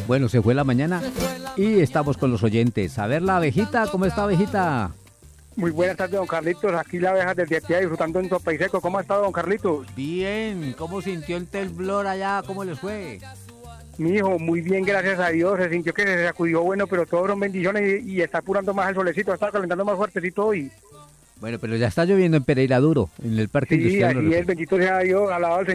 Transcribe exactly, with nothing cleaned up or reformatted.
Bueno, se fue la mañana y estamos con los oyentes. A ver, la abejita, ¿cómo está, abejita? Muy buenas tardes, don Carlitos. Aquí la abeja desde aquí disfrutando en Sopa y Seco. ¿Cómo ha estado, don Carlitos? Bien, ¿cómo sintió el temblor allá? ¿Cómo les fue? Mi hijo, muy bien, gracias a Dios. Se sintió que se sacudió bueno, pero todos son bendiciones y, y está apurando más el solecito, está calentando más fuertecito hoy. Bueno, pero ya está lloviendo en Pereira Duro, en el Parque Sí, Industrial. así es, bendito sea Dios, alabado al Señor.